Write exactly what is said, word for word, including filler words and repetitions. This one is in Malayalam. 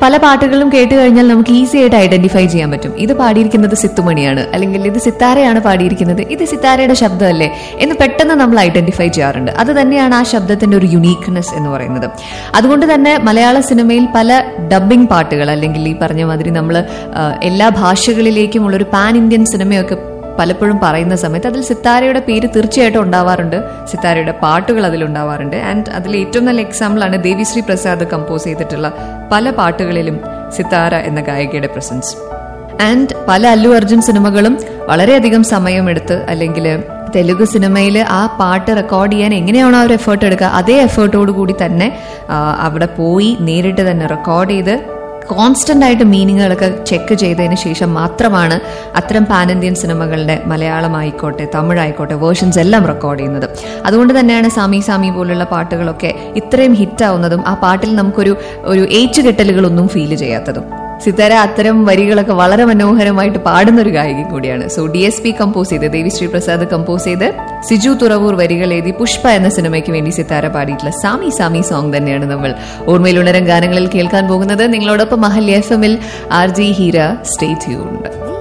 പല പാട്ടുകളും കേട്ട് കഴിഞ്ഞാൽ നമുക്ക് ഈസി ആയിട്ട് ഐഡന്റിഫൈ ചെയ്യാൻ പറ്റും. ഇത് പാടിയിരിക്കുന്നത് സിത്തുമണിയാണ്, അല്ലെങ്കിൽ ഇത് സിത്താരയാണ് പാടിയിരിക്കുന്നത്, ഇത് സിത്താരയുടെ ശബ്ദമല്ലേ എന്ന് പെട്ടെന്ന് നമ്മൾ ഐഡന്റിഫൈ ചെയ്യാറുണ്ട്. അത് തന്നെയാണ് ആ ശബ്ദത്തിന്റെ ഒരു യുണീക്ക്നെസ് എന്ന് പറയുന്നത്. അതുകൊണ്ട് തന്നെ മലയാള സിനിമയിൽ പല ഡബ്ബിംഗ് പാട്ടുകൾ, അല്ലെങ്കിൽ ഈ പറഞ്ഞ മാതിരി നമ്മൾ എല്ലാ ഭാഷകളിലേക്കും ഉള്ളൊരു പാൻ ഇന്ത്യൻ സിനിമയൊക്കെ പലപ്പോഴും പറയുന്ന സമയത്ത് അതിൽ സിത്താരയുടെ പേര് തീർച്ചയായിട്ടും ഉണ്ടാവാറുണ്ട്, സിത്താരയുടെ പാട്ടുകൾ അതിലുണ്ടാവാറുണ്ട്. ആൻഡ് അതിൽ ഏറ്റവും നല്ല എക്സാമ്പിൾ ആണ് ദേവിശ്രീ പ്രസാദ് കമ്പോസ് ചെയ്തിട്ടുള്ള പല പാട്ടുകളിലും സിത്താര എന്ന ഗായികയുടെ പ്രസൻസ്. ആൻഡ് പല അല്ലു അർജുൻ സിനിമകളും വളരെയധികം സമയമെടുത്ത്, അല്ലെങ്കിൽ തെലുഗു സിനിമയിൽ ആ പാട്ട് റെക്കോർഡ് ചെയ്യാൻ എങ്ങനെയാണോ ആ ഒരു എഫേർട്ട് എടുക്കുക, അതേ എഫേർട്ടോടു കൂടി തന്നെ അവിടെ പോയി നേരിട്ട് തന്നെ റെക്കോർഡ് ചെയ്ത് കോൺസ്റ്റന്റ് ആയിട്ട് മീനിങ്ങുകളൊക്കെ ചെക്ക് ചെയ്തതിന് ശേഷം മാത്രമാണ് അത്തരം പാൻ ഇന്ത്യൻ സിനിമകളുടെ മലയാളമായിക്കോട്ടെ തമിഴായിക്കോട്ടെ വേർഷൻസ് എല്ലാം റെക്കോർഡ് ചെയ്യുന്നത്. അതുകൊണ്ട് തന്നെയാണ് സാമി സാമി പോലുള്ള പാട്ടുകളൊക്കെ ഇത്രയും ഹിറ്റാവുന്നതും ആ പാട്ടിൽ നമുക്കൊരു ഒരു ഏറ്റുകെട്ടലുകളൊന്നും ഫീൽ ചെയ്യാത്തതും. സിത്താര അത്തരം വരികളൊക്കെ വളരെ മനോഹരമായിട്ട് പാടുന്ന ഒരു ഗായിക കൂടിയാണ്. So D S P compose ചെയ്ത്, ദേവിശ്രീ പ്രസാദ് കമ്പോസ് ചെയ്ത്, സിജു തുറവൂർ വരികൾ എഴുതി പുഷ്പ എന്ന സിനിമയ്ക്ക് വേണ്ടി സിത്താര പാടിയിട്ടുള്ള സാമി സാമി സോങ് തന്നെയാണ് നമ്മൾ ഓർമ്മയിലുണരും ഗാനങ്ങളിൽ കേൾക്കാൻ പോകുന്നത്. നിങ്ങളോടൊപ്പം മഹല്യ എഫ് എമ്മിൽ R G Heera. Stay tuned.